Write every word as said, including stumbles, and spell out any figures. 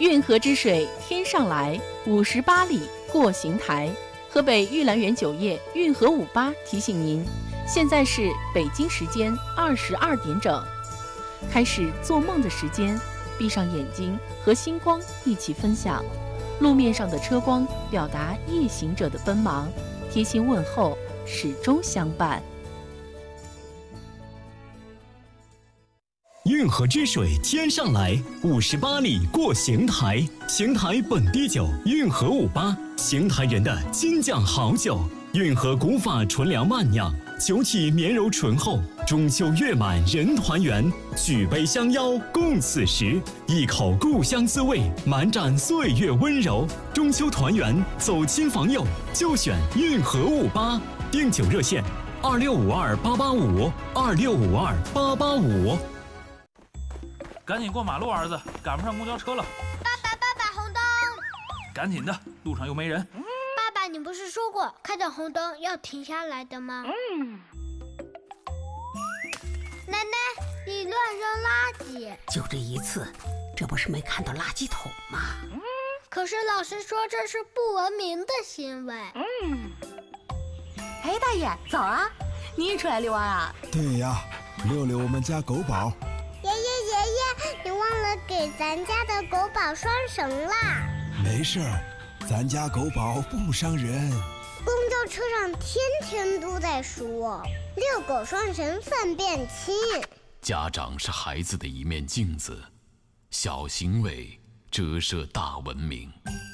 运河之水天上来，五十八里过邢台。河北玉兰园酒业运河五八提醒您，现在是北京时间二十二点整，开始做梦的时间。闭上眼睛，和星光一起分享。路面上的车光表达夜行者的奔忙，贴心问候始终相伴。 运河之水天上来，五十八里过邢台。邢台本地酒运河五八，邢台人的金酱好酒。运河古法纯粮慢酿，酒体绵柔醇厚。中秋月满人团圆，举杯相邀共此时。一口故乡滋味，满盏岁月温柔。中秋团圆，走亲访友就选运河五八。订酒热线：二六五二八八五，二六五二八八五。 赶紧过马路，儿子，赶不上公交车了。 爸爸，爸爸，红灯！ 赶紧的，路上又没人。 爸爸，你不是说过看到红灯要停下来的吗？嗯。奶奶，你乱扔垃圾。 就这一次，这不是没看到垃圾桶吗？ 嗯。可是老师说这是不文明的行为。 嗯。哎，大爷，早啊！你也出来遛弯啊？ 对呀，遛遛我们家狗宝。 爷爷爷爷，你忘了给咱家的狗宝拴绳啦。 没事儿，咱家狗宝不伤人。 公交车上天天都在说遛狗拴绳粪便轻。 家长是孩子的一面镜子，小行为折射大文明。